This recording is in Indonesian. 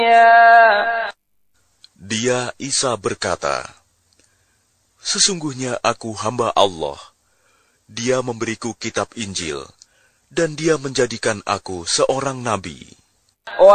Dia, Isa, berkata, "Sesungguhnya aku hamba Allah. Dia memberiku kitab Injil, dan dia menjadikan aku seorang nabi."